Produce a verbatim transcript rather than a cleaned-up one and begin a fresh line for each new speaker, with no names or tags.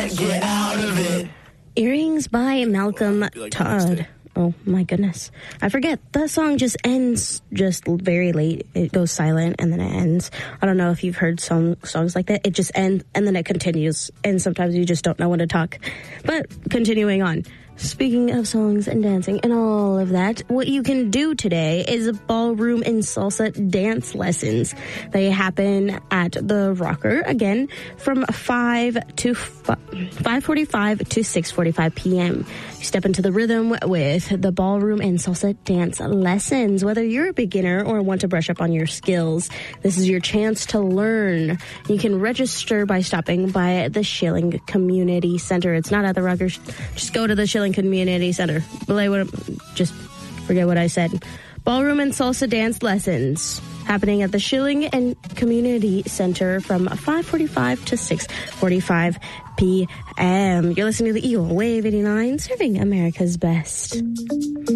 Get out of it.
Earrings by Malcolm Todd. Oh my goodness. I forget. The song just ends just very late. It goes silent and then it ends. I don't know if you've heard song, songs like that. It just ends and then it continues. And sometimes you just don't know when to talk. But continuing on. Speaking of songs and dancing and all of that, what you can do today is ballroom and salsa dance lessons. They happen at the Rocker, again, from five to five forty-five to six forty-five p.m. You step into the rhythm with the ballroom and salsa dance lessons. Whether you're a beginner or want to brush up on your skills, this is your chance to learn. You can register by stopping by the Schilling Community Center. It's not at the Rocker. Just go to the Schilling Community Center. Just forget what I said. Ballroom and salsa dance lessons happening at the Schilling and Community Center from five forty-five to six forty-five p.m. You're listening to the Eagle Wave eighty-nine, serving America's best.